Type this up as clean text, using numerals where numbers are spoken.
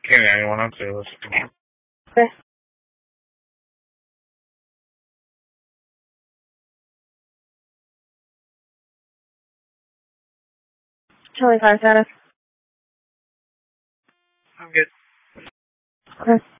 Can't hear anyone else say this. Okay. Charlie 5 status. I'm good. Okay.